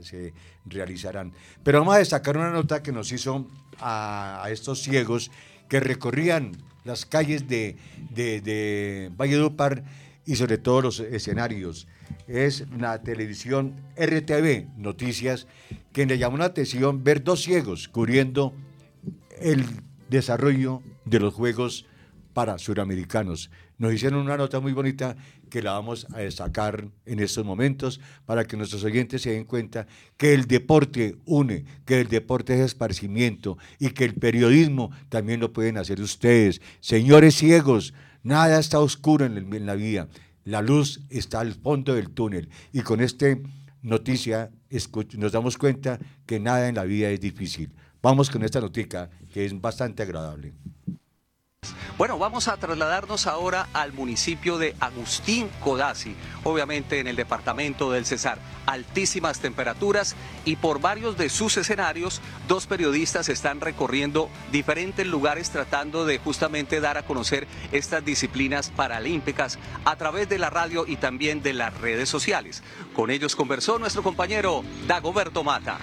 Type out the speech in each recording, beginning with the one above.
se realizarán. Pero vamos a destacar una nota que nos hizo a estos ciegos que recorrían las calles de Valledupar y sobre todo los escenarios. Es la televisión RTV Noticias, que le llamó la atención ver dos ciegos cubriendo el desarrollo de los Juegos para Suramericanos. Nos hicieron una nota muy bonita que la vamos a destacar en estos momentos para que nuestros oyentes se den cuenta que el deporte une, que el deporte es esparcimiento y que el periodismo también lo pueden hacer ustedes. Señores ciegos, nada está oscuro en la vida, la luz está al fondo del túnel y con esta noticia nos damos cuenta que nada en la vida es difícil. Vamos con esta notica que es bastante agradable. Bueno, vamos a trasladarnos ahora al municipio de Agustín Codazzi, obviamente en el departamento del Cesar. Altísimas temperaturas y por varios de sus escenarios, dos periodistas están recorriendo diferentes lugares tratando de justamente dar a conocer estas disciplinas paralímpicas a través de la radio y también de las redes sociales. Con ellos conversó nuestro compañero Dagoberto Mata.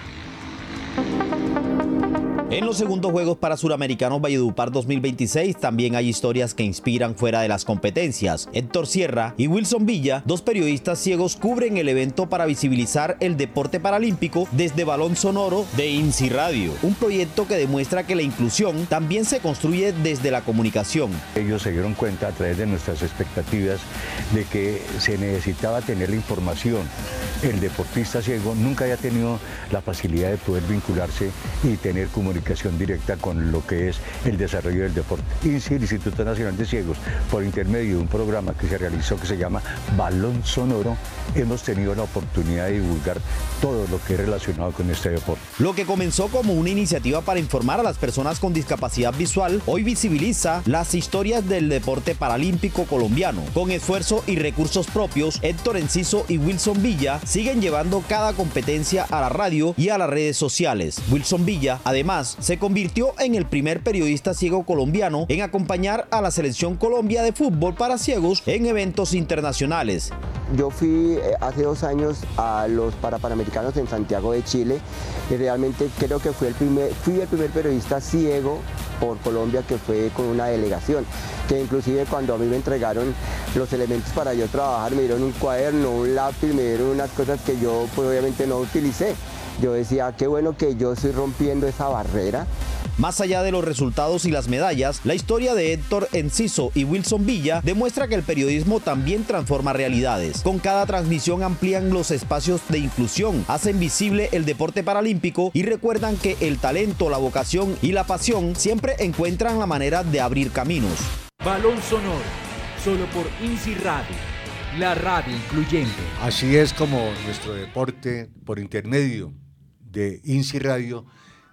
En los segundos Juegos para Suramericanos Valledupar 2026 también hay historias que inspiran fuera de las competencias. Héctor Sierra y Wilson Villa, dos periodistas ciegos, cubren el evento para visibilizar el deporte paralímpico desde Balón Sonoro de INSI Radio, un proyecto que demuestra que la inclusión también se construye desde la comunicación. Ellos se dieron cuenta a través de nuestras expectativas de que se necesitaba tener la información. El deportista ciego nunca había tenido la facilidad de poder vincularse y tener comunicación directa con lo que es el desarrollo del deporte. INSI, el Instituto Nacional de Ciegos, por intermedio de un programa que se realizó que se llama Balón Sonoro, hemos tenido la oportunidad de divulgar todo lo que es relacionado con este deporte. Lo que comenzó como una iniciativa para informar a las personas con discapacidad visual, hoy visibiliza las historias del deporte paralímpico colombiano. Con esfuerzo y recursos propios, Héctor Enciso y Wilson Villa siguen llevando cada competencia a la radio y a las redes sociales. Wilson Villa, además, se convirtió en el primer periodista ciego colombiano en acompañar a la Selección Colombia de fútbol para ciegos en eventos internacionales. Yo fui hace 2 años a los Panamericanos en Santiago de Chile y realmente creo que fui el primer periodista ciego por Colombia que fue con una delegación, que inclusive cuando a mí me entregaron los elementos para yo trabajar, me dieron un cuaderno, un lápiz, me dieron unas cosas que yo pues obviamente no utilicé. Yo decía, qué bueno que yo estoy rompiendo esa barrera. Más allá de los resultados y las medallas, la historia de Héctor Enciso y Wilson Villa demuestra que el periodismo también transforma realidades. Con cada transmisión amplían los espacios de inclusión, hacen visible el deporte paralímpico y recuerdan que el talento, la vocación y la pasión siempre encuentran la manera de abrir caminos. Balón Sonoro, solo por INSI Radio, la radio incluyente. Así es como nuestro deporte, por intermedio de INSI Radio,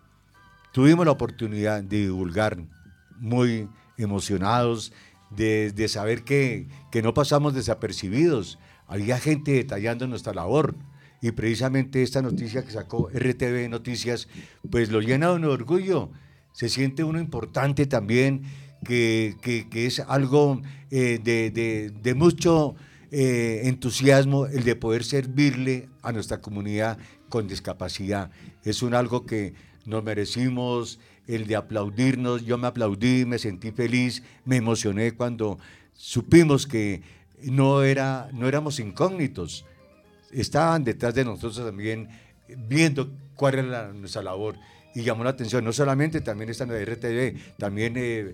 tuvimos la oportunidad de divulgar, muy emocionados, de saber que no pasamos desapercibidos. Había gente detallando nuestra labor y precisamente esta noticia que sacó RTV Noticias, pues lo llena de un orgullo. Se siente uno importante también, que es algo de mucho entusiasmo el de poder servirle a nuestra comunidad con discapacidad. Es algo que nos merecimos, el de aplaudirnos. Yo me aplaudí, me sentí feliz, me emocioné cuando supimos que no éramos incógnitos. Estaban detrás de nosotros también viendo cuál era nuestra labor. Y llamó la atención, no solamente también está en la RTV, también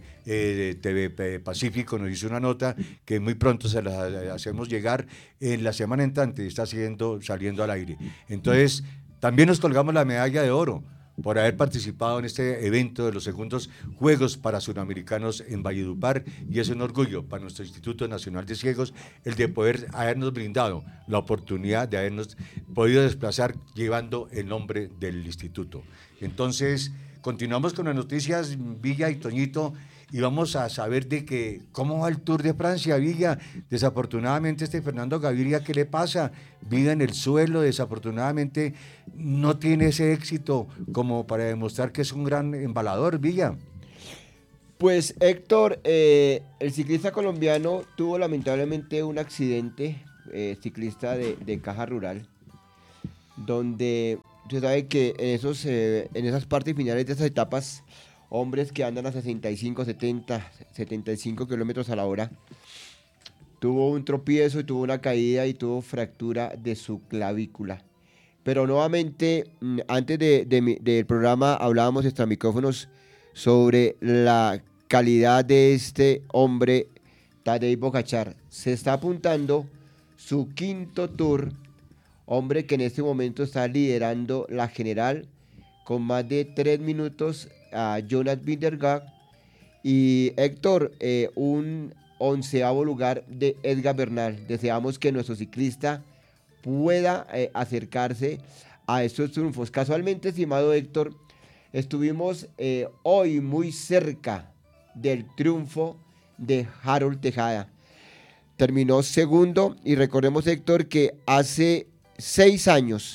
TV Pacífico nos hizo una nota que muy pronto se la hacemos llegar, en la semana entrante está saliendo al aire. Entonces, también nos colgamos la medalla de oro por haber participado en este evento de los segundos Juegos para Suramericanos en Valledupar, y es un orgullo para nuestro Instituto Nacional de Ciegos el de poder habernos brindado la oportunidad de habernos podido desplazar llevando el nombre del instituto. Entonces, continuamos con las noticias, Villa y Toñito, y vamos a saber de que cómo va el Tour de Francia, Villa. Desafortunadamente Fernando Gaviria, ¿qué le pasa? Vive en el suelo, desafortunadamente no tiene ese éxito como para demostrar que es un gran embalador, Villa. Pues Héctor, el ciclista colombiano tuvo lamentablemente un accidente, ciclista de Caja Rural, donde usted sabe que en esas partes finales de esas etapas, hombres que andan a 65, 70, 75 kilómetros a la hora, tuvo un tropiezo y tuvo una caída y tuvo fractura de su clavícula. Pero nuevamente, antes del programa hablábamos extra micrófonos sobre la calidad de este hombre, Tadej Pogačar. Se está apuntando su quinto Tour, hombre que en este momento está liderando la general con más de 3 minutos a Jonas Vingegaard y Héctor, un 11º lugar de Egan Bernal. Deseamos que nuestro ciclista pueda acercarse a estos triunfos. Casualmente, estimado Héctor, estuvimos hoy muy cerca del triunfo de Harold Tejada. Terminó segundo y recordemos, Héctor, que hace 7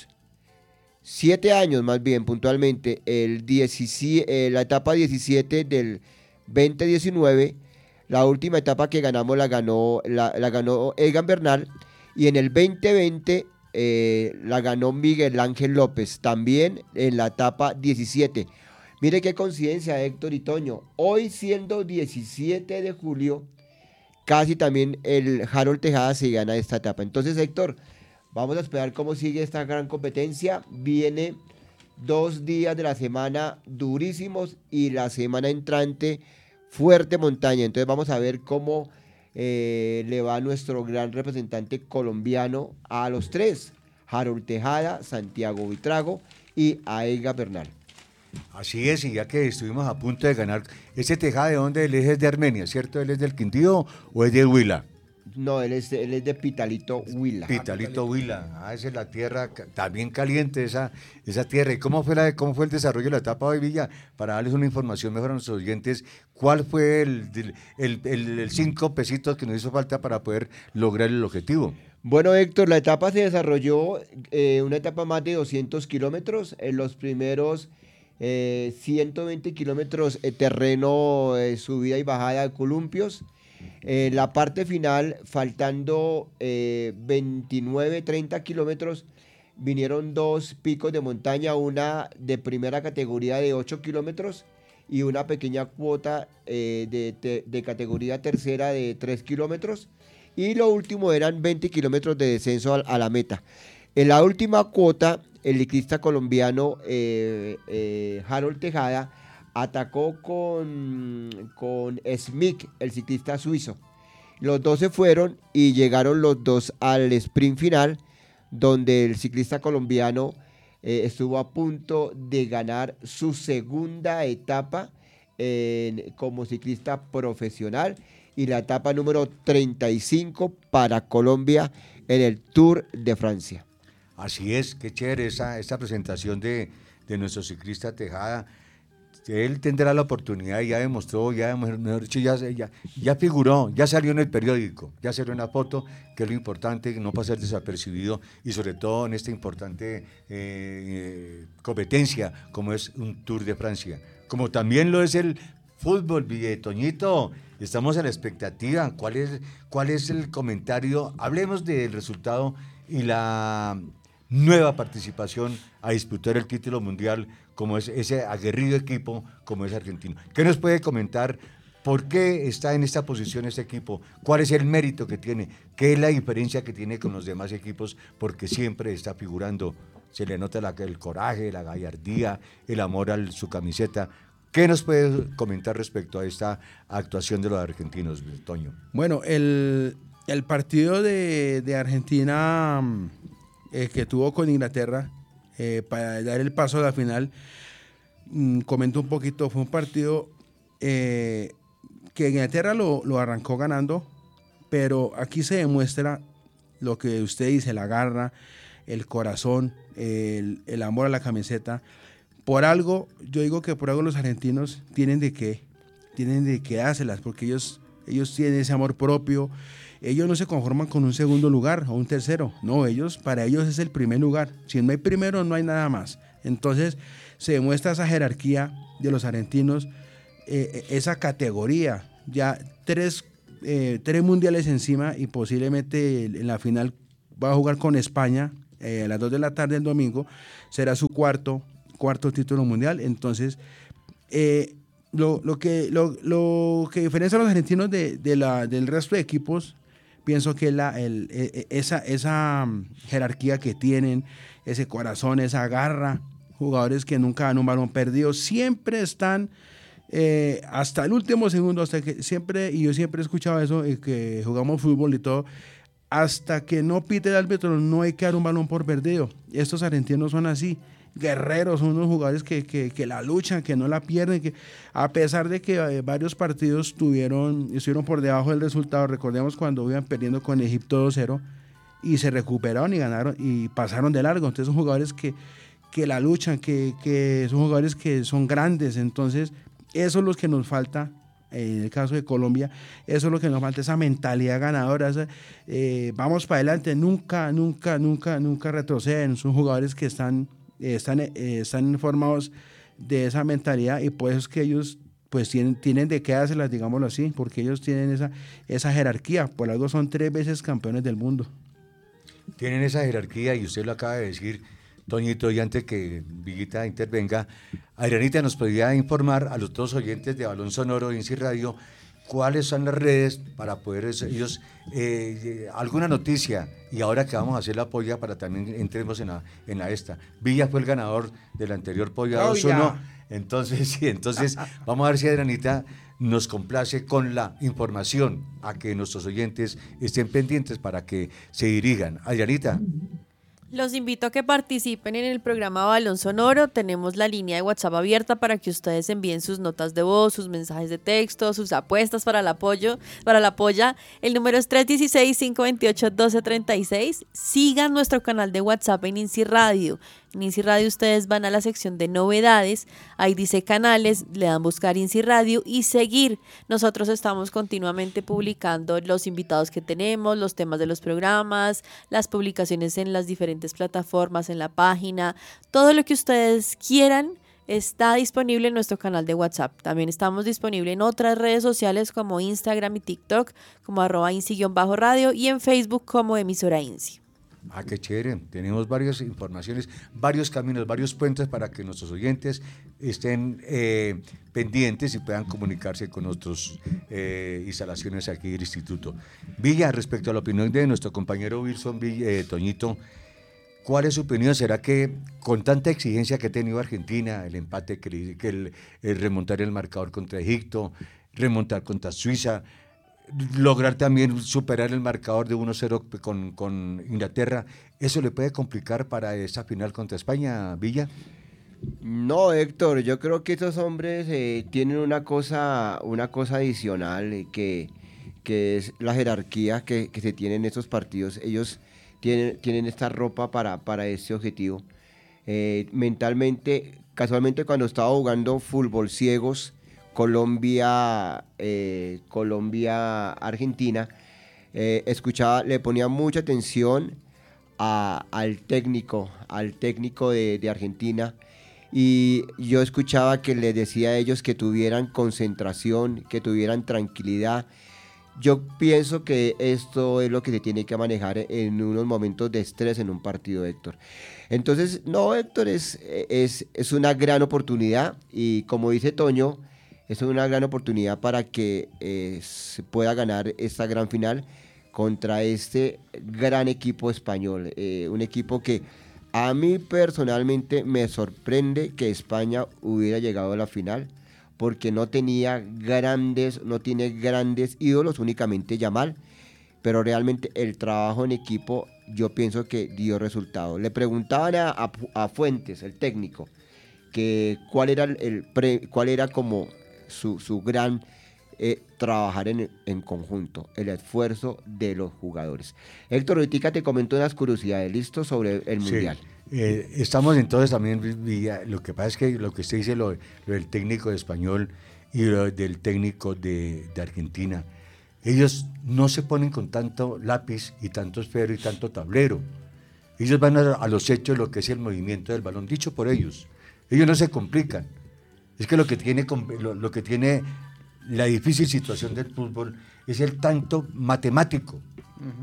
años más bien puntualmente, la etapa 17 del 2019, la última etapa que ganamos la ganó Egan Bernal, y en el 2020 la ganó Miguel Ángel López, también en la etapa 17. Mire qué coincidencia, Héctor y Toño. Hoy, siendo 17 de julio, casi también el Harold Tejada se gana esta etapa. Entonces, Héctor, vamos a esperar cómo sigue esta gran competencia. Viene 2 días de la semana durísimos y la semana entrante fuerte montaña. Entonces vamos a ver cómo le va a nuestro gran representante colombiano a los 3. Harold Tejada, Santiago Buitrago y a Egan Bernal. Así es, y ya que estuvimos a punto de ganar, ¿ese Tejada de dónde? Él es de Armenia, ¿cierto? ¿Él es del Quindío o es de Huila? No, él es de Pitalito, Huila. Pitalito, Huila. Esa es la tierra, también caliente esa tierra. ¿Y cómo fue el desarrollo de la etapa de Villa? Para darles una información mejor a nuestros oyentes, ¿cuál fue el 5 pesitos que nos hizo falta para poder lograr el objetivo? Bueno, Héctor, la etapa se desarrolló, una etapa más de 200 kilómetros. En los primeros 120 kilómetros terreno, subida y bajada de columpios. La parte final, faltando 29-30 kilómetros, vinieron 2 picos de montaña, una de primera categoría de 8 kilómetros y una pequeña cuota de categoría tercera de 3 kilómetros. Y lo último eran 20 kilómetros de descenso a la meta. En la última cuota, el ciclista colombiano Harold Tejada atacó con Smith, el ciclista suizo. Los dos se fueron y llegaron los dos al sprint final, donde el ciclista colombiano estuvo a punto de ganar su segunda etapa como ciclista profesional y la etapa número 35 para Colombia en el Tour de Francia. Así es, qué chévere esta presentación de nuestro ciclista Tejada. Él tendrá la oportunidad, ya demostró, mejor dicho, ya figuró, ya salió en el periódico, ya salió en la foto, que es lo importante, no pasar desapercibido y sobre todo en esta importante competencia como es un Tour de Francia, como también lo es el fútbol, Toñito. Estamos a la expectativa. ¿Cuál es el comentario? Hablemos del resultado y la nueva participación a disputar el título mundial, como es ese aguerrido equipo como es Argentino. ¿Qué nos puede comentar? ¿Por qué está en esta posición este equipo? ¿Cuál es el mérito que tiene? ¿Qué es la diferencia que tiene con los demás equipos? Porque siempre está figurando, se le nota el coraje, la gallardía, el amor a su camiseta. ¿Qué nos puede comentar respecto a esta actuación de los argentinos, Toño? Bueno, el partido de Argentina que tuvo con Inglaterra para dar el paso a la final, comento un poquito, fue un partido que Inglaterra lo arrancó ganando, pero aquí se demuestra lo que usted dice, la garra, el corazón, el amor a la camiseta. Por algo, yo digo que por algo los argentinos tienen de qué dárselas, porque ellos tienen ese amor propio. Ellos no se conforman con un segundo lugar o un tercero, no, para ellos es el primer lugar. Si no hay primero, no hay nada más. Entonces se demuestra esa jerarquía de los argentinos, esa categoría, ya tres mundiales encima y posiblemente en la final va a jugar con España a las 2 de la tarde el domingo, será su cuarto título mundial. Entonces, lo que diferencia a los argentinos del resto de equipos, pienso que esa jerarquía que tienen, ese corazón, esa garra, jugadores que nunca dan un balón perdido, siempre están hasta el último segundo, y yo siempre he escuchado eso, que jugamos fútbol y todo, hasta que no pite el árbitro no hay que dar un balón por perdido. Estos argentinos son así, guerreros, son unos jugadores que la luchan, que no la pierden, que a pesar de que varios partidos estuvieron por debajo del resultado. Recordemos cuando iban perdiendo con Egipto 2-0 y se recuperaron y ganaron y pasaron de largo. Entonces son jugadores que la luchan, que son jugadores que son grandes. Entonces eso es lo que nos falta. En el caso de Colombia, eso es lo que nos falta, esa mentalidad ganadora, vamos para adelante, nunca retroceden. Son jugadores que están formados de esa mentalidad, y por eso es que ellos pues tienen de qué dárselas, digámoslo así, porque ellos tienen esa jerarquía, por algo son 3 veces campeones del mundo. Tienen esa jerarquía, y usted lo acaba de decir, Toñito, y antes que Villita intervenga, Adrianita nos podría informar a los dos oyentes de Balón Sonoro de INSI Radio cuáles son las redes para poder ellos, alguna noticia, y ahora que vamos a hacer la polla para también entremos en la esta. Villa fue el ganador del anterior polla 2-1, entonces vamos a ver si Adrianita nos complace con la información, a que nuestros oyentes estén pendientes para que se dirijan. Adrianita. Los invito a que participen en el programa Balón Sonoro. Tenemos la línea de WhatsApp abierta para que ustedes envíen sus notas de voz, sus mensajes de texto, sus apuestas para la polla. El número es 316-528-1236. Sigan nuestro canal de WhatsApp en INSI Radio. En INSI Radio ustedes van a la sección de novedades, ahí dice canales, le dan buscar INSI Radio y seguir. Nosotros estamos continuamente publicando los invitados que tenemos, los temas de los programas, las publicaciones en las diferentes plataformas, en la página, todo lo que ustedes quieran está disponible en nuestro canal de WhatsApp. También estamos disponibles en otras redes sociales como Instagram y TikTok, como @INSI_radio, y en Facebook como emisora INSI. Ah, qué chévere. Tenemos varias informaciones, varios caminos, varios puentes para que nuestros oyentes estén pendientes y puedan comunicarse con nuestras instalaciones aquí del instituto. Villa, respecto a la opinión de nuestro compañero Wilson Toñito, ¿cuál es su opinión? ¿Será que con tanta exigencia que ha tenido Argentina, el empate, el remontar el marcador contra Egipto, remontar contra Suiza, lograr también superar el marcador de 1-0 con Inglaterra, eso le puede complicar para esa final contra España, Villa? No, Héctor, yo creo que estos hombres tienen una cosa adicional, que es la jerarquía que se tiene en estos partidos. Ellos tienen esta ropa para ese objetivo. Mentalmente, casualmente cuando estaba jugando fútbol ciegos, Colombia-Argentina, escuchaba, le ponía mucha atención al técnico de Argentina, y yo escuchaba que les decía a ellos que tuvieran concentración, que tuvieran tranquilidad. Yo pienso que esto es lo que se tiene que manejar en unos momentos de estrés en un partido, Héctor. Entonces, no, Héctor, es una gran oportunidad, y como dice Toño, es una gran oportunidad para que se pueda ganar esta gran final contra este gran equipo español. Un equipo que a mí personalmente me sorprende que España hubiera llegado a la final, porque no tiene grandes ídolos, únicamente Yamal, pero realmente el trabajo en equipo yo pienso que dio resultado. Le preguntaban a Fuentes, el técnico, que cuál era como su gran trabajar en conjunto, el esfuerzo de los jugadores. Héctor, ahorita te comento unas curiosidades, ¿listo? Sobre el Mundial. Estamos entonces también, lo que pasa es que lo que usted dice, lo del técnico de español y lo del técnico de Argentina, ellos no se ponen con tanto lápiz y tanto esfero y tanto tablero. Ellos van a los hechos, lo que es el movimiento del balón, dicho por ellos. Ellos no se complican. Es que lo que tiene la difícil situación del fútbol es el tanto matemático.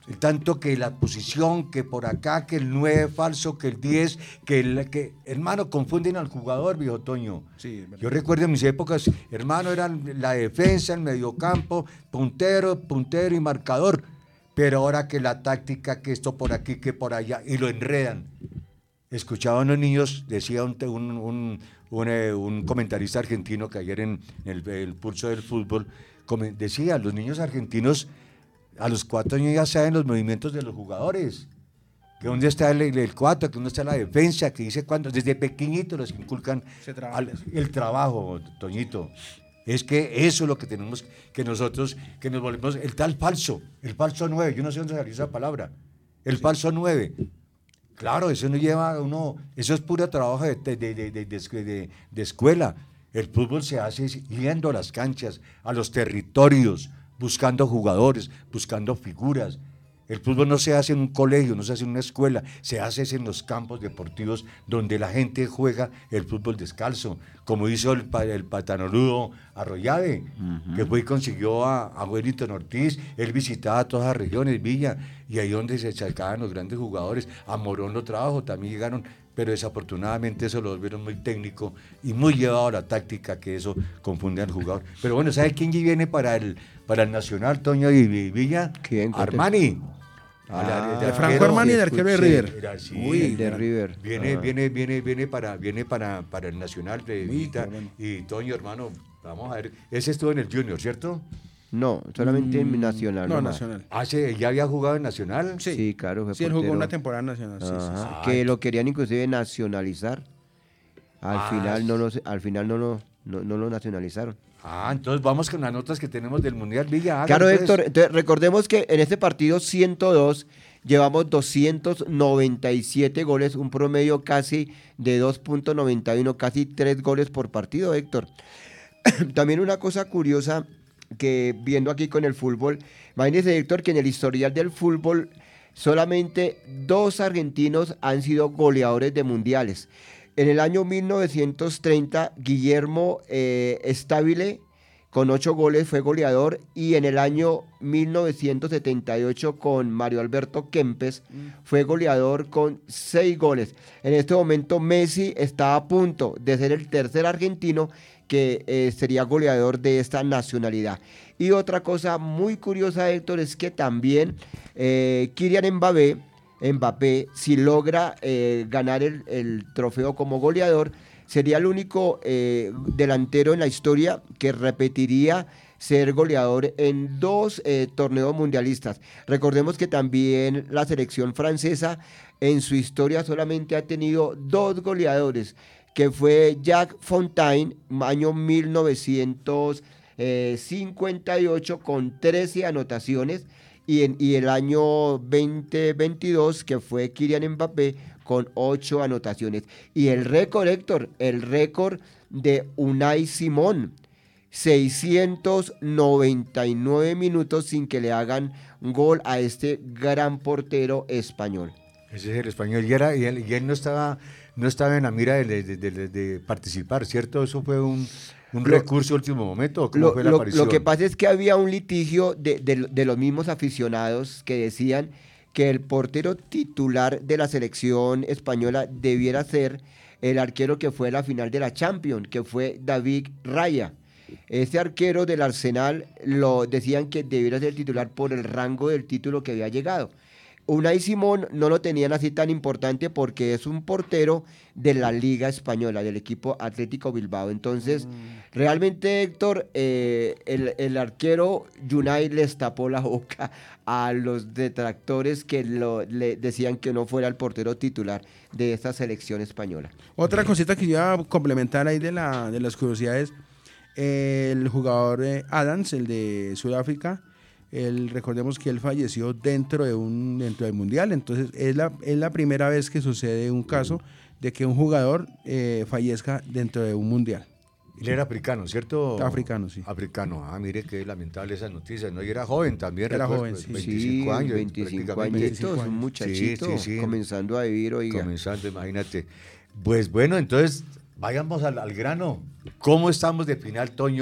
tanto que la posición, que por acá, que el 9 falso, que el 10, hermano, confunden al jugador, viejo Toño. Sí, Yo recuerdo en mis épocas, hermano, eran la defensa, el mediocampo, puntero y marcador. Pero ahora que la táctica, que esto por aquí, que por allá, y lo enredan. Escuchaba a unos niños, decía un comentarista argentino que ayer en el pulso del fútbol, decía, los niños argentinos a los 4 años ya saben los movimientos de los jugadores, que dónde está el 4, que dónde está la defensa, que dice cuándo, desde pequeñitos los inculcan el trabajo, Toñito. Es que eso es lo que tenemos que nosotros, que nos volvemos, el falso 9, yo no sé dónde salió esa palabra, el falso 9. Claro, eso no lleva a uno, eso es puro trabajo de escuela. El fútbol se hace yendo a las canchas, a los territorios, buscando jugadores, buscando figuras. El fútbol no se hace en un colegio, no se hace en una escuela, se hace en los campos deportivos donde la gente juega el fútbol descalzo, como hizo el patanoludo Arroyave, que fue y consiguió a Wellington Ortiz. Él visitaba todas las regiones, Villa, y ahí donde se sacaban los grandes jugadores. A Morón lo trabajo, también llegaron, pero desafortunadamente eso lo volvieron muy técnico y muy llevado a la táctica, que eso confunde al jugador. Pero bueno, ¿sabe quién viene para el Nacional, Toño y Villa? ¿Quién? Armani. De Franco Armani, el arquero de River. Uy, de River. Viene para el Nacional de Vita. Y Toño, hermano, vamos a ver. Ese estuvo en el Junior, ¿cierto? No, solamente en Nacional. No, nomás. Nacional. ¿Ya había jugado en Nacional? Sí, claro. Fue Sí, él portero. jugó una temporada en Nacional. Sí. Que lo querían inclusive nacionalizar. Al final no lo nacionalizaron. Entonces vamos con las notas que tenemos del Mundial, Villa. Claro, entonces. Héctor, entonces recordemos que en este partido 102 llevamos 297 goles, un promedio casi de 2.91, casi 3 goles por partido, Héctor. También una cosa curiosa que viendo aquí con el fútbol, imagínese, Héctor, que en el historial del fútbol solamente 2 argentinos han sido goleadores de mundiales. En el año 1930, Guillermo Stabile, con 8 goles, fue goleador, y en el año 1978, con Mario Alberto Kempes, fue goleador con 6 goles. En este momento, Messi está a punto de ser el tercer argentino que sería goleador de esta nacionalidad. Y otra cosa muy curiosa, Héctor, es que también Kylian Mbappé, si logra ganar el trofeo como goleador, sería el único delantero en la historia que repetiría ser goleador en 2 torneos mundialistas. Recordemos que también la selección francesa en su historia solamente ha tenido 2 goleadores, que fue Jacques Fontaine, año 1958, con 13 anotaciones, y el año 2022, que fue Kylian Mbappé, con 8 anotaciones. Y el récord, Héctor, el récord de Unai Simón, 699 minutos sin que le hagan gol a este gran portero español. Ese es el español, y él no estaba en la mira de participar, ¿cierto? Eso fue un recurso de último momento, ¿o cómo fue la aparición? Lo que pasa es que había un litigio de los mismos aficionados que decían que el portero titular de la selección española debiera ser el arquero que fue a la final de la Champions, que fue David Raya. Ese arquero del Arsenal lo decían que debiera ser titular por el rango del título que había llegado. Unai Simón no lo tenían así tan importante porque es un portero de la Liga Española, del equipo Atlético Bilbao. Entonces, realmente, Héctor, el arquero Unai les tapó la boca a los detractores que le decían que no fuera el portero titular de esta selección española. Otra cosita que yo iba a complementar ahí de las curiosidades, el jugador Adams, el de Sudáfrica, recordemos que él falleció dentro del Mundial, entonces es la primera vez que sucede un caso de que un jugador fallezca dentro de un Mundial. Él era africano, ¿cierto? Africano, sí. Africano, mire qué lamentable esas noticias, ¿no? Y era joven también. Era joven, sí. 25 años. 25 añitos, un muchachito, sí. comenzando a vivir, oiga. Comenzando, imagínate. Pues bueno, entonces, vayamos al grano. ¿Cómo estamos de final, Toño,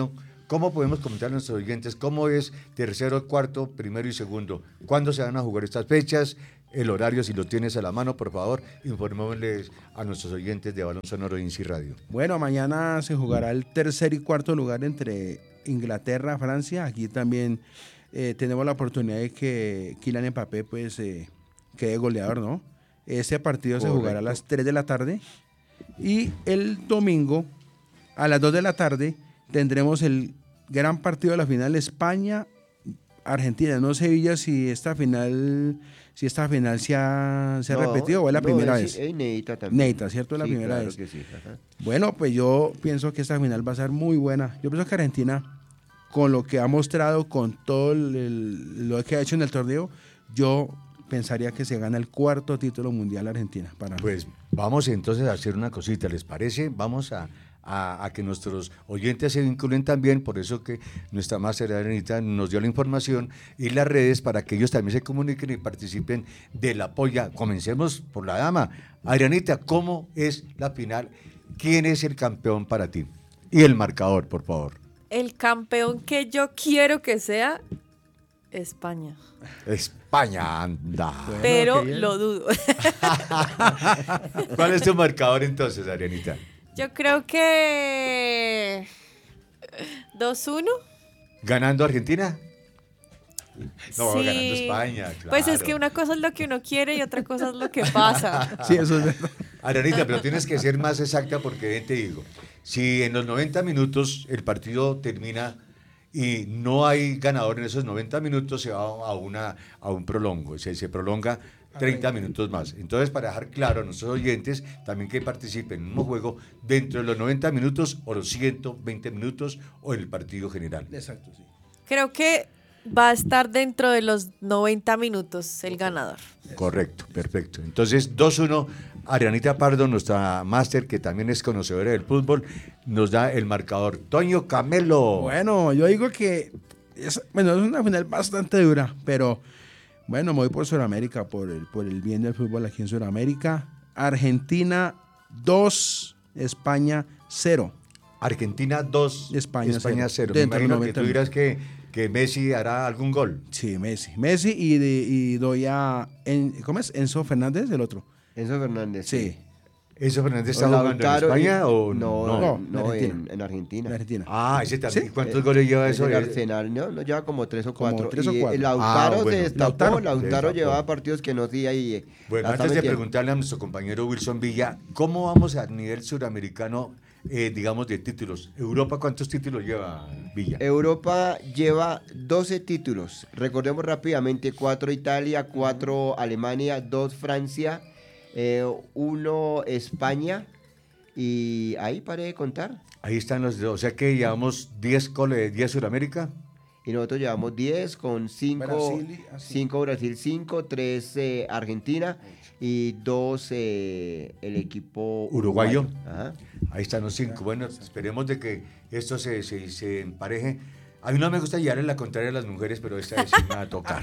¿cómo podemos comentar a nuestros oyentes cómo es tercero, cuarto, primero y segundo? ¿Cuándo se van a jugar estas fechas? El horario, si lo tienes a la mano, por favor, informémosles a nuestros oyentes de Balón Sonoro de INSI Radio. Bueno, mañana se jugará el tercer y cuarto lugar entre Inglaterra, Francia. Aquí también tenemos la oportunidad de que Kylian Mbappé pues quede goleador, ¿no? Ese partido se jugará a las 3 de la tarde y el domingo a las 2 de la tarde tendremos el gran partido de la final España-Argentina. No sé, Villa, si esta final se ha repetido o es la primera vez. Es inédita también. Inédita, ¿cierto? Es la primera claro vez. Que sí. Ajá. Bueno, pues yo pienso que esta final va a ser muy buena. Yo pienso que Argentina, con lo que ha mostrado, con todo lo que ha hecho en el torneo, yo pensaría que se gana el cuarto título mundial Argentina. Pues vamos entonces a hacer una cosita, ¿les parece? Vamos a que nuestros oyentes se vinculen también, por eso que nuestra máster Adrianita nos dio la información y las redes para que ellos también se comuniquen y participen de la polla. Comencemos por la dama. Adrianita, ¿cómo es la final? ¿Quién es el campeón para ti? Y el marcador, por favor. El campeón que yo quiero que sea España. España, anda. Bueno, Pero lo dudo. ¿Cuál es tu marcador entonces, Adrianita? Yo creo que 2-1. ¿Ganando Argentina? No, Sí. ganando España, claro. Pues es que una cosa es lo que uno quiere y otra cosa es lo que pasa. Sí, eso es verdad. Adrianita, pero tienes que ser más exacta porque te digo, si en los 90 minutos el partido termina y no hay ganador en esos 90 minutos, se va a un prolongo, se prolonga 30 minutos más. Entonces, para dejar claro a nuestros oyentes también que participen en un juego dentro de los 90 minutos o los 120 minutos o el partido general. Exacto, sí. Creo que va a estar dentro de los 90 minutos el ganador. Correcto, perfecto. Entonces, 2-1, Adrianita Pardo, nuestra máster, que también es conocedora del fútbol, nos da el marcador. Toño Camelo. Bueno, yo digo que es una final bastante dura, pero bueno, me voy por Sudamérica, por el bien del fútbol aquí en Sudamérica. Argentina 2, España 0. Argentina 2, España 0. Me Dentro de imagino 90 que tú dirás que Messi hará algún gol. Sí, Messi y doy a ¿cómo es? Enzo Fernández, el otro. Enzo Fernández. Sí. ¿Enzo Fernández está jugando en España o no? No, En Argentina. En Argentina. Ah, ese también. ¿Sí? ¿Cuántos goles lleva eso? El Arsenal, no lleva como 3 o 4. Como 3 o 4. Lautaro bueno. se destapó. Lautaro Destapó. llevaba partidos que no hacía y Bueno, la está antes de metiendo. preguntarle a nuestro compañero Wilson Villa, ¿cómo vamos a nivel suramericano, digamos, de títulos? ¿Europa cuántos títulos lleva, Villa? Europa lleva 12 títulos. Recordemos rápidamente: 4 Italia, 4 Alemania, 2 Francia, 1 España. Y ahí paré de contar. Ahí están los dos. O sea que llevamos 10 Suramérica. Y nosotros llevamos 10 con 5 Brasil, 5, 3 Argentina y 2 el equipo Uruguayo. Ajá. Ahí están los 5. Bueno, esperemos de que esto se empareje. A mí no me gusta llevarle la contraria a las mujeres, pero esta vez sí me va a tocar.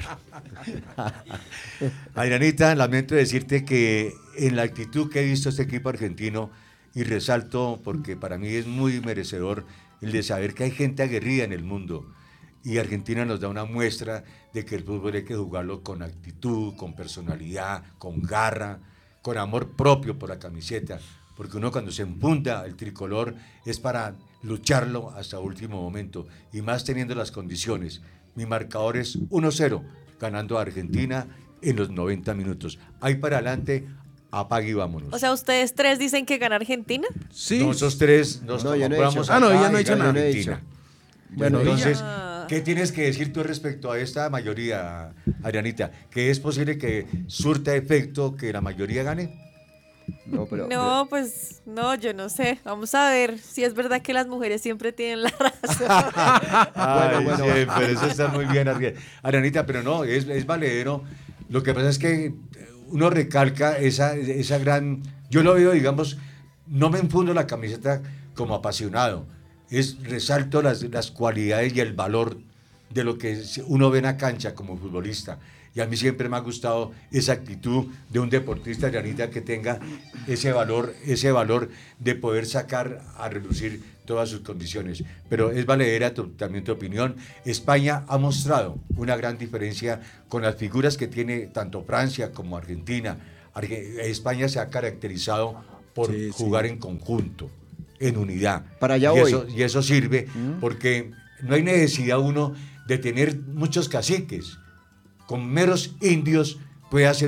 Adrianita, lamento decirte que en la actitud que he visto este equipo argentino, y resalto porque para mí es muy merecedor el de saber que hay gente aguerrida en el mundo. Y Argentina nos da una muestra de que el fútbol hay que jugarlo con actitud, con personalidad, con garra, con amor propio por la camiseta. Porque uno cuando se enfunda el tricolor es para lucharlo hasta último momento. Y más teniendo las condiciones. Mi marcador es 1-0, ganando a Argentina en los 90 minutos. Ahí para adelante, apague y vámonos. O sea, ¿ustedes tres dicen que gana Argentina? Sí. Nosotros tres nos No, yo no he compramos dicho. Ah, no, acá ella no ha y dicho gana nada. Argentina. Bueno, entonces, ella- ¿qué tienes que decir tú respecto a esta mayoría, Adrianita? ¿Que es posible que surta efecto que la mayoría gane? No, pero, No, pues no, yo no sé. Vamos a ver si es verdad que las mujeres siempre tienen la razón. Ay, bueno. sí, pero eso está muy bien, Adrianita, pero no, es valedero. Lo que pasa es que uno recalca esa gran... Yo lo veo, digamos, no me enfundo la camiseta como apasionado. Resalto las cualidades y el valor de lo que uno ve en la cancha como futbolista. Y a mí siempre me ha gustado esa actitud de un deportista, Dianita, que tenga ese valor de poder sacar a relucir todas sus condiciones. Pero es valedera también tu opinión. España ha mostrado una gran diferencia con las figuras que tiene tanto Francia como Argentina. España se ha caracterizado por jugar en conjunto, en unidad. Para allá y eso sirve porque no hay necesidad uno de tener muchos caciques. Con meros indios puede ser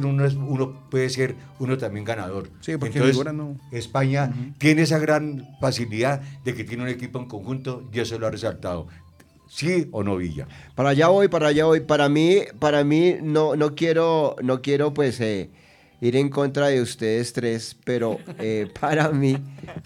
uno también ganador. Sí, porque entonces España tiene esa gran facilidad de que tiene un equipo en conjunto y eso lo ha resaltado. ¿Sí o no, Villa? Para allá voy. Para mí no quiero pues ir en contra de ustedes tres, pero para mí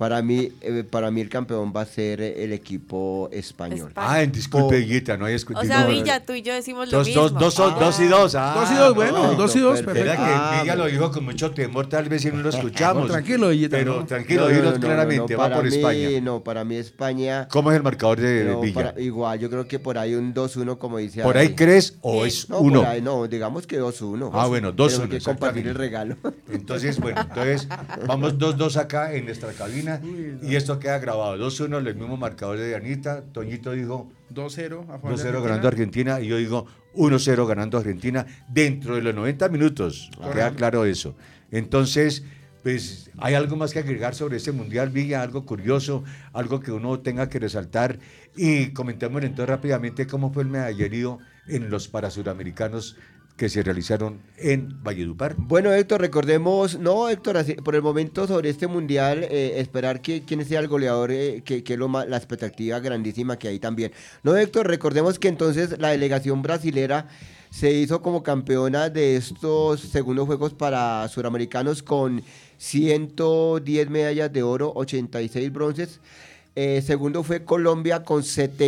el campeón va a ser el equipo español. Disculpe, Villita, no hay O sea, Villa, tú y yo decimos lo mismo. Dos y dos. 2 y 2, bueno, 2 y 2, perfecto. Era que Villa lo dijo con mucho temor, tal vez si no lo escuchamos. Tranquilo, Villita. Pero tranquilo, dinos claramente, va por España. No, para mí España... ¿Cómo es el marcador de Villa? Igual, yo creo que por ahí un 2-1, como dice. ¿Por ahí crees o es 1? Por ahí no, digamos que 2-1. Bueno, 2-1. Tenemos que compartir el regalo. Entonces, vamos 2-2 acá en nuestra cabina y esto queda grabado. 2-1, el mismo marcador de Dianita. Toñito dijo 2-0 a favor 2-0 ganando Argentina y yo digo 1-0 ganando Argentina dentro de los 90 minutos. Queda claro eso. Entonces, pues, ¿hay algo más que agregar sobre este Mundial, Villa? Algo curioso, algo que uno tenga que resaltar. Y comentemos entonces rápidamente cómo fue el medallerío en los Parasuramericanos que se realizaron en Valledupar. Bueno, Héctor, recordemos, así, por el momento sobre este Mundial, esperar quién sea el goleador, que es la expectativa grandísima que hay también. No, Héctor, recordemos que entonces la delegación brasilera se hizo como campeona de estos segundos Juegos para Suramericanos con 110 medallas de oro, 86 bronces. Segundo fue Colombia con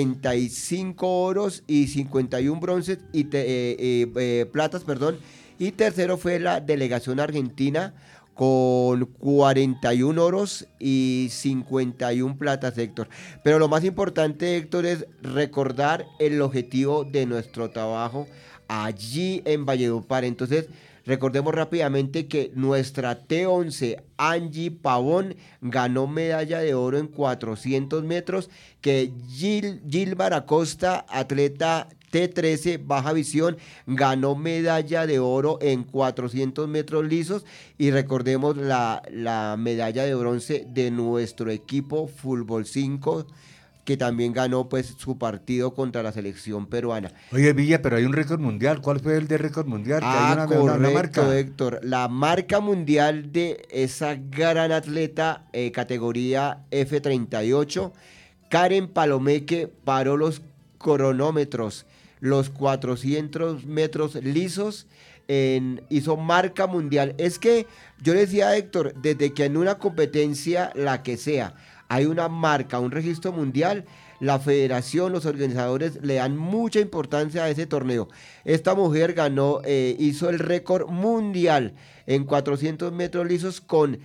75 oros y 51 bronces y platas, y tercero fue la delegación argentina con 41 oros y 51 platas, Héctor. Pero lo más importante, Héctor, es recordar el objetivo de nuestro trabajo allí en Valledupar. Entonces, recordemos rápidamente que nuestra T11 Angie Pavón ganó medalla de oro en 400 metros, que Gilbar Acosta, atleta T13 Baja Visión, ganó medalla de oro en 400 metros lisos, y recordemos la medalla de bronce de nuestro equipo Fútbol 5, que también ganó pues su partido contra la selección peruana. Oye, Villa, pero hay un récord mundial. ¿Cuál fue el de récord mundial? Correcto, una marca. Héctor. La marca mundial de esa gran atleta, categoría F38, Karen Palomeque, paró los cronómetros, los 400 metros lisos, hizo marca mundial. Es que yo decía, Héctor, desde que en una competencia, la que sea, hay una marca, un registro mundial, la federación, los organizadores le dan mucha importancia a ese torneo. Esta mujer hizo el récord mundial en 400 metros lisos con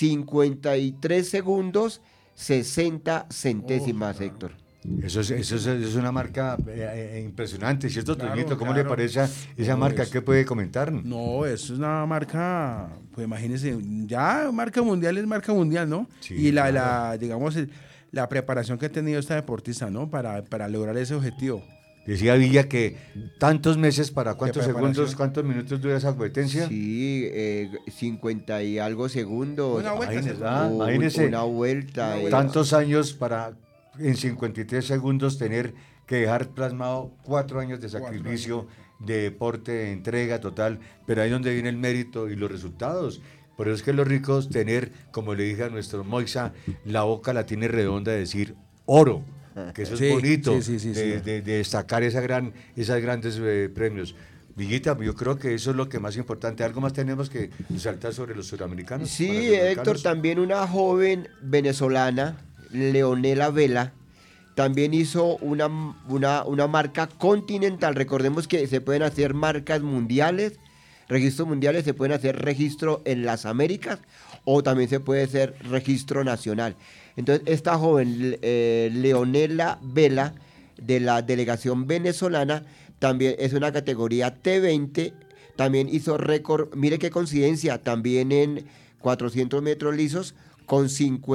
53 segundos 60 centésimas, Héctor. Eso es una marca impresionante, ¿cierto, Toñito? ¿Cómo le parece esa marca? ¿Qué puede comentar? No, eso es una marca, pues imagínense, ya marca mundial es marca mundial, ¿no? Sí, y digamos, la preparación que ha tenido esta deportista, ¿no? Para lograr ese objetivo. Decía Villa que tantos meses para cuántos segundos, cuántos minutos dura esa competencia. Sí, 50 y algo segundos. Una vuelta. Imagínese. Una vuelta. Tantos años para en 53 segundos tener que dejar plasmado 4 años de sacrificio, de deporte, de entrega total, pero ahí es donde viene el mérito y los resultados. Por eso es que los ricos tener, como le dije a nuestro Moisa, la boca la tiene redonda de decir oro, que eso es bonito, de destacar esos grandes premios. Villita, yo creo que eso es lo que más importante. ¿Algo más tenemos que resaltar sobre los suramericanos? Sí, Héctor, también una joven venezolana, Leonela Vela, también hizo una marca continental. Recordemos que se pueden hacer marcas mundiales, registros mundiales, se pueden hacer registro en las Américas o también se puede hacer registro nacional. Entonces, esta joven, Leonela Vela, de la delegación venezolana, también es una categoría T20, también hizo récord, mire qué coincidencia, también en 400 metros lisos, con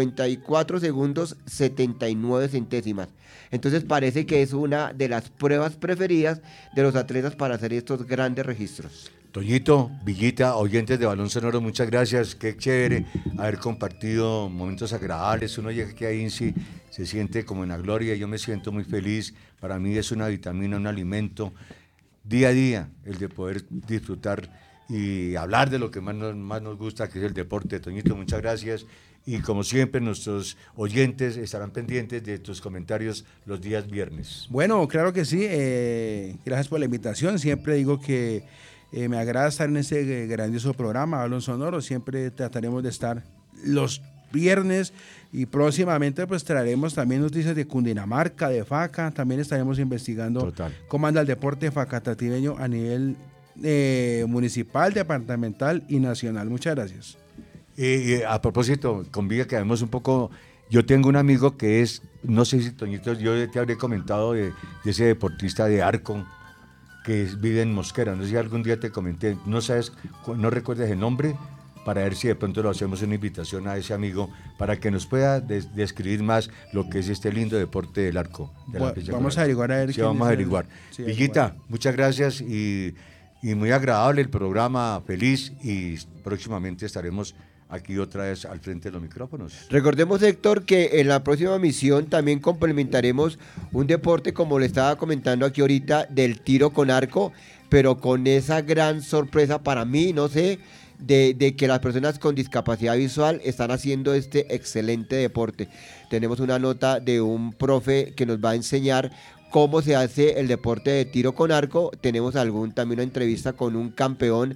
54 segundos 79 centésimas. Entonces parece que es una de las pruebas preferidas de los atletas para hacer estos grandes registros. Toñito, Villita, oyentes de Balón Sonoro, muchas gracias. Qué chévere haber compartido momentos agradables. Uno llega aquí a INSI, se siente como en la gloria. Yo me siento muy feliz. Para mí es una vitamina, un alimento. Día a día, el de poder disfrutar y hablar de lo que más nos gusta, que es el deporte. Toñito, muchas gracias. Y como siempre, nuestros oyentes estarán pendientes de tus comentarios los días viernes. Bueno, claro que sí. Gracias por la invitación. Siempre digo que me agrada estar en este grandioso programa, Balón Sonoro. Siempre trataremos de estar los viernes y próximamente pues traeremos también noticias de Cundinamarca, de Faca. También estaremos investigando cómo anda el deporte facatativeño a nivel municipal, departamental y nacional. Muchas gracias. Y a propósito, convive que vemos un poco. Yo tengo un amigo que es, no sé si Toñito, yo te habré comentado de ese deportista de arco que vive en Mosquera. No sé si algún día te comenté, no recuerdas el nombre, para ver si de pronto lo hacemos una invitación a ese amigo para que nos pueda describir más lo que es este lindo deporte del arco. Vamos a averiguar a ver. Sí, vamos a averiguar. Sí, Villita, muchas gracias y muy agradable el programa, feliz, y próximamente estaremos aquí otra vez al frente de los micrófonos. Recordemos, Héctor, que en la próxima misión también complementaremos un deporte, como le estaba comentando aquí ahorita, del tiro con arco, pero con esa gran sorpresa para mí, no sé, de que las personas con discapacidad visual están haciendo este excelente deporte. Tenemos una nota de un profe que nos va a enseñar cómo se hace el deporte de tiro con arco. Tenemos también una entrevista con un campeón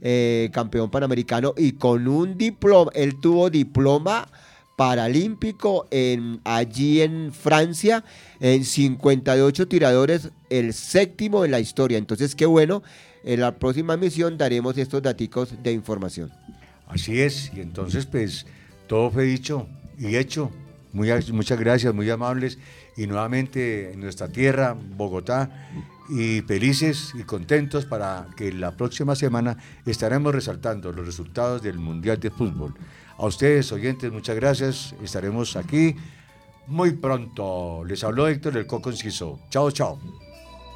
panamericano y con un diploma. Él tuvo diploma paralímpico allí en Francia, en 58 tiradores, el 7º en la historia. Entonces, qué bueno, en la próxima misión daremos estos daticos de información. Así es, y entonces pues todo fue dicho y hecho. Muchas gracias, muy amables, y nuevamente en nuestra tierra, Bogotá, y felices y contentos para que la próxima semana estaremos resaltando los resultados del Mundial de Fútbol. A ustedes, oyentes, muchas gracias, estaremos aquí muy pronto. Les habló Héctor El Coco Enciso. Chao, chao.